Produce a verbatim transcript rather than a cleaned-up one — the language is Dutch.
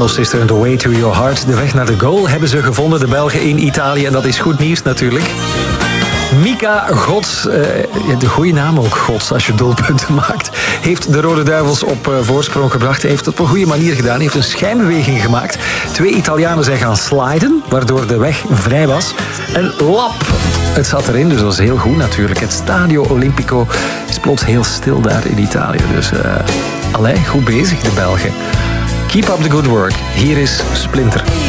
Soul Sister and The Way to Your Heart. De weg naar de goal hebben ze gevonden, de Belgen in Italië. En dat is goed nieuws natuurlijk. Mika Gods, uh, de goede naam ook, Gods, als je doelpunten maakt, heeft de Rode Duivels op uh, voorsprong gebracht. Hij heeft het op een goede manier gedaan. Hij heeft een schijnbeweging gemaakt. Twee Italianen zijn gaan sliden, waardoor de weg vrij was. En lap! Het zat erin, dus dat was heel goed natuurlijk. Het Stadio Olimpico is plots heel stil daar in Italië. Dus, uh, allee, goed bezig, de Belgen. Keep up the good work. Hier is Splinter.